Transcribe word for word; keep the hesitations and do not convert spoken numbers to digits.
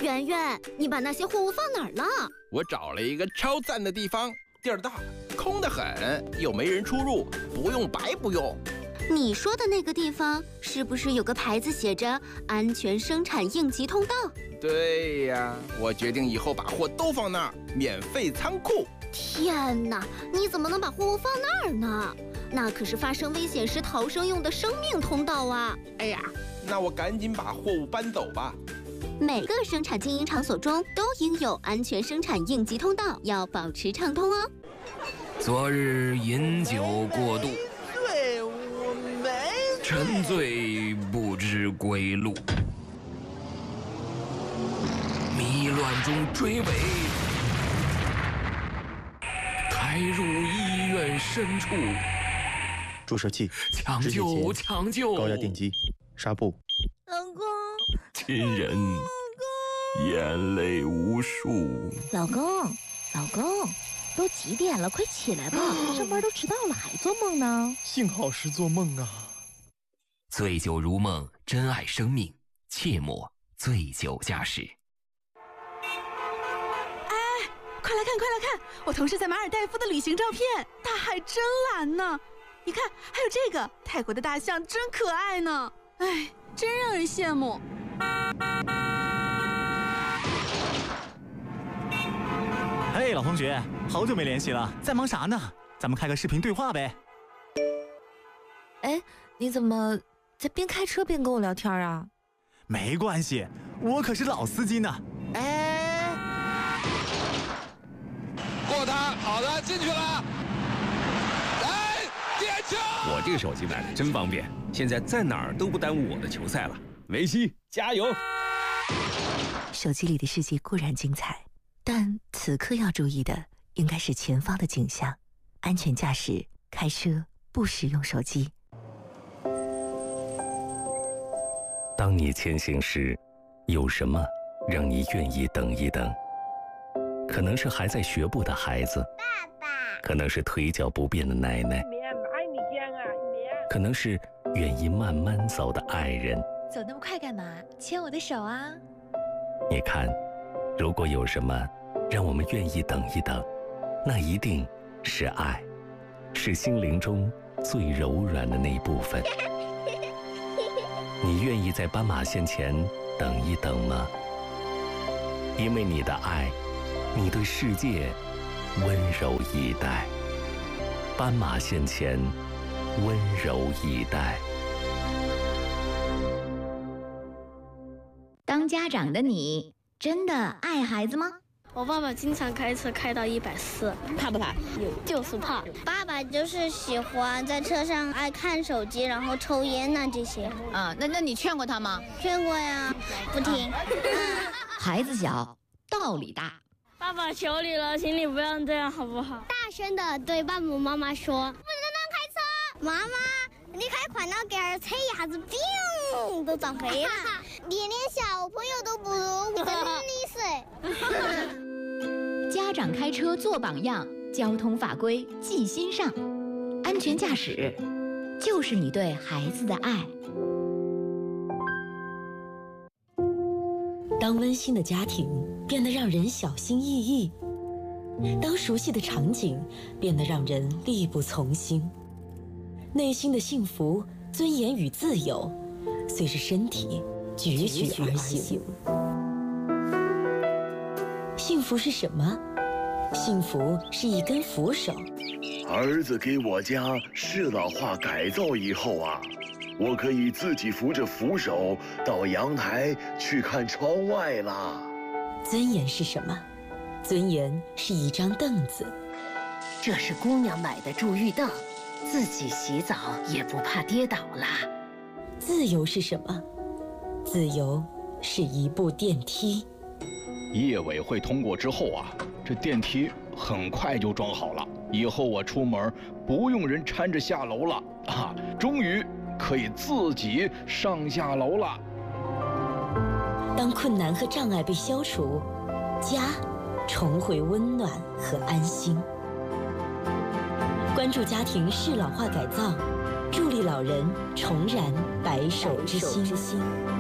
圆圆，你把那些货物放哪儿了？ 我找了一个超赞的地方，地儿大，空得很，又没人出入，不用白不用。 你说的那个地方是不是有个牌子写着“安全生产应急通道”？ 对呀，我决定以后把货都放那儿，免费仓库。 天哪，你怎么能把货物放那儿呢？那可是发生危险时逃生用的生命通道啊！ 哎呀，那我赶紧把货物搬走吧。 每个生产经营场所中都应有安全生产应急通道，要保持畅通哦。 昨日饮酒过度， 醉我没沉醉不知归路，迷乱中追尾，开入医院深处。 注射器、 抢救！抢救！ 高压电击、纱布。 老公， 亲人，眼泪无数。 老公，老公，都几点了？快起来吧，上班都迟到了，还做梦呢。 幸好是做梦啊。 醉酒如梦，珍爱生命，切莫醉酒驾驶。 哎，快来看，快来看！我同事在马尔代夫的旅行照片，大海真蓝呢。你看，还有这个泰国的大象真可爱呢。哎，真让人羡慕。 嘿，老同学，好久没联系了，在忙啥呢？咱们开个视频对话呗。 哎，你怎么在边开车边跟我聊天啊？ 没关系，我可是老司机呢。 哎， 过他，好的，进去了。来，点球！ 我这个手机买的真方便，现在在哪儿都不耽误我的球赛了。梅西，加油！ 手机里的世界固然精彩，但此刻要注意的应该是前方的景象。安全驾驶，开车不使用手机。 当你前行时，有什么让你愿意等一等？可能是还在学步的孩子，爸爸；可能是腿脚不便的奶奶，可能是愿意慢慢走的爱人。 走那么快干嘛？牵我的手啊！ 你看，如果有什么让我们愿意等一等，那一定是爱，是心灵中最柔软的那一部分。你愿意在斑马线前等一等吗？因为你的爱，你对世界温柔以待。斑马线前，温柔以待。 当家长的你，真的爱孩子吗？ 我爸爸经常开车开到一百四， 怕不怕？ 就是怕。 爸爸就是喜欢在车上爱看手机，然后抽烟呐、啊、这些。 啊，那那你劝过他吗？ 劝过呀，不听。 孩子小，道理大。 爸爸求你了，请你不要这样好不好？ 大声的对爸爸妈妈说：“不能乱开车！妈妈，你开快了点儿，车一下子冰都撞飞了。连连小朋友都不如，真的是。” 家长开车做榜样，交通法规记心上，安全驾驶就是你对孩子的爱。 当温馨的家庭变得让人小心翼翼，当熟悉的场景变得让人力不从心，内心的幸福、尊严与自由，随着身体踽踽而行。幸福是什么？幸福是一根扶手。 儿子给我家适老化改造以后啊，我可以自己扶着扶手到阳台去看窗外啦。 尊严是什么？尊严是一张凳子。 这是姑娘买的助浴凳，自己洗澡也不怕跌倒啦。 自由是什么？自由是一部电梯。 业委会通过之后啊，这电梯很快就装好了，以后我出门不用人搀着下楼了啊，终于可以自己上下楼了。 当困难和障碍被消除，家重回温暖和安心。关注家庭适老化改造，助力老人重燃白首之心。